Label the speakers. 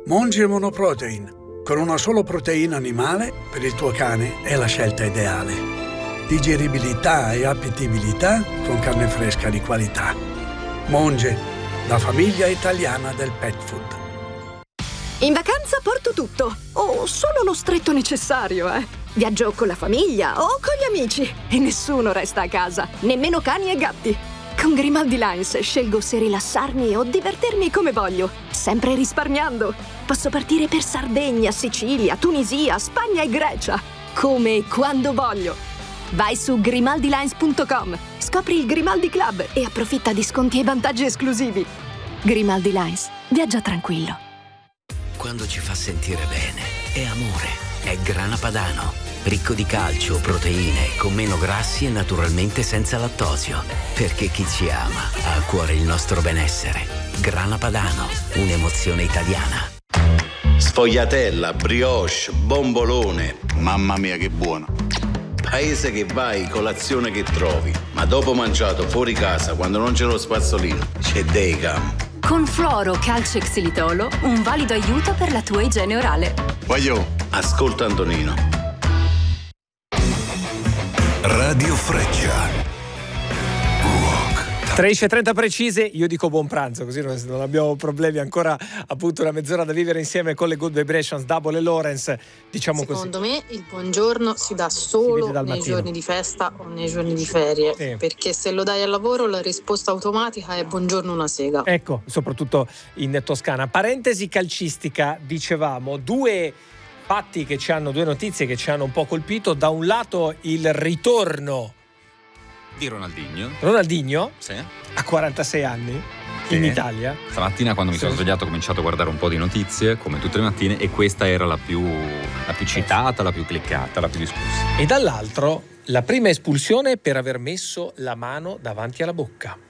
Speaker 1: Monge Monoprotein. Con una sola proteina animale, per il tuo cane è la scelta ideale. Digeribilità e appetibilità con carne fresca di qualità. Monge, la famiglia italiana del pet food.
Speaker 2: In vacanza porto tutto, o solo lo stretto necessario, Viaggio con la famiglia o con gli amici e nessuno resta a casa, nemmeno cani e gatti. Con Grimaldi Lines scelgo se rilassarmi o divertirmi come voglio, sempre risparmiando. Posso partire per Sardegna, Sicilia, Tunisia, Spagna e Grecia, come e quando voglio. Vai su grimaldilines.com, scopri il Grimaldi Club e approfitta di sconti e vantaggi esclusivi. Grimaldi Lines, viaggia tranquillo.
Speaker 3: Quando ci fa sentire bene, è amore, è Grana Padano. Ricco di calcio, proteine, con meno grassi e naturalmente senza lattosio. Perché chi ci ama ha a cuore il nostro benessere. Grana Padano, un'emozione italiana.
Speaker 4: Sfogliatella, brioche, bombolone.
Speaker 5: Mamma mia che buono.
Speaker 4: Paese che vai, colazione che trovi. Ma dopo mangiato fuori casa, quando non c'è lo spazzolino, c'è Degam.
Speaker 6: Con Fluoro Calcio e Xilitolo, un valido aiuto per la tua igiene orale.
Speaker 5: Voglio.
Speaker 4: Ascolta Antonino.
Speaker 7: Radio Freccia.
Speaker 8: 13:30 precise, io dico buon pranzo, così non abbiamo problemi. Ancora appunto una mezz'ora da vivere insieme con le Good Vibrations, Double e Lawrence, diciamo così.
Speaker 9: Secondo me il buongiorno si dà solo nei giorni di festa o nei giorni di ferie, perché se lo dai al lavoro la risposta automatica è buongiorno una sega.
Speaker 8: Ecco, soprattutto in Toscana. Parentesi calcistica, dicevamo, due notizie che ci hanno un po' colpito. Da un lato il ritorno
Speaker 10: di
Speaker 8: Ronaldinho
Speaker 10: sì.
Speaker 8: A 46 anni in Italia.
Speaker 10: Stamattina quando mi sono svegliato ho cominciato a guardare un po' di notizie come tutte le mattine e questa era la più citata, la più cliccata, la più discussa.
Speaker 8: E dall'altro la prima espulsione per aver messo la mano davanti alla bocca.